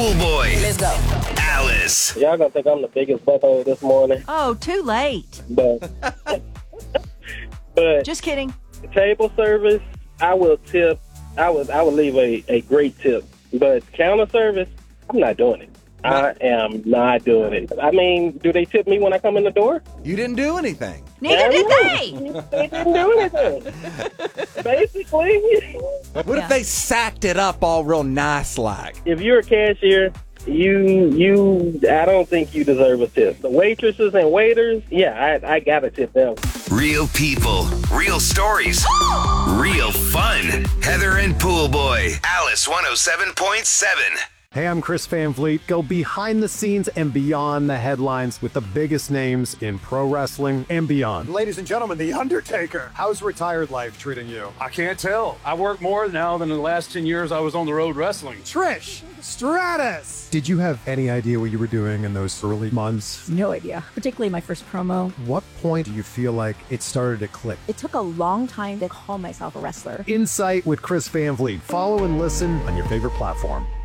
Pool Boy. Let's go. Alice. Y'all gonna think I'm the biggest butthole this morning, Oh, too late. but but Just kidding. table service, I will tip. I would leave a great tip, but counter service, I'm not doing it. I am not doing it. I mean, do they tip me when I come in the door? You didn't do anything. Neither did they. They didn't do anything. Basically, What if they sacked it up all real nice like? if you're a cashier, I don't think you deserve a tip. The waitresses and waiters, yeah, I gotta tip them. Real people, real stories, real fun. Heather and Pool Boy. Alice 107.7. Hey, I'm Chris Van Vliet. Go behind the scenes and beyond the headlines with the biggest names in pro wrestling and beyond. Ladies and gentlemen, The Undertaker. How's retired life treating you? I can't tell. I work more now than in the last 10 years I was on the road wrestling. Trish Stratus. Did you have any idea what you were doing in those early months? No idea, particularly my first promo. What point do you feel like it started to click? It took a long time to call myself a wrestler. Insight with Chris Van Vliet. Follow and listen on your favorite platform.